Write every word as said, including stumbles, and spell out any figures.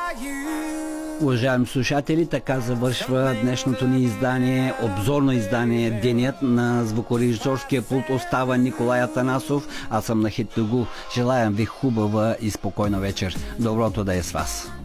Уважаеми слушатели, така завършва днешното ни издание, обзорно издание Денят. На звукорежисорския пулт остава Николай Атанасов. Аз съм на Хиттогу. Желаем ви хубава и спокойна вечер. Доброто да е с вас.